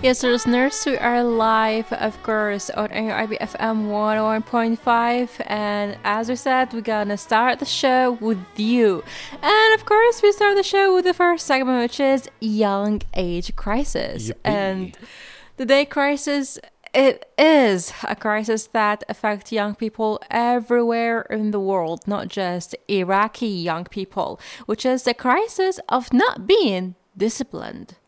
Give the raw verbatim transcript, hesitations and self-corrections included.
Yes, listeners, we are live, of course, on I B F M one oh one point five. And as we said, we're gonna start the show with you. And of course, we start the show with the first segment, which is Young Age Crisis. Yippee. And the day crisis, it is a crisis that affects young people everywhere in the world, not just Iraqi young people, which is the crisis of not being disciplined.